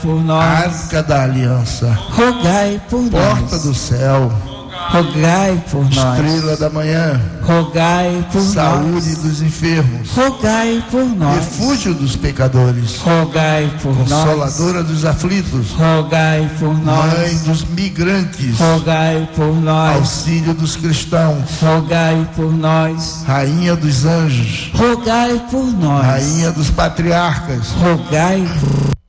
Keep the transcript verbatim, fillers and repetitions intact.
por nós. Arca da Aliança, Rogai por Porta nós. do Céu, Rogai por nós. Estrela da Manhã, Rogai por Saúde nós. dos enfermos, Rogai por nós. Refúgio dos pecadores, Rogai por nós. Consoladora dos aflitos, Rogai por nós. Mãe dos migrantes, Rogai por nós. Auxílio dos cristãos, Rogai por nós. Rainha dos anjos, Rogai por nós. Rainha dos patriarcas, Rogai por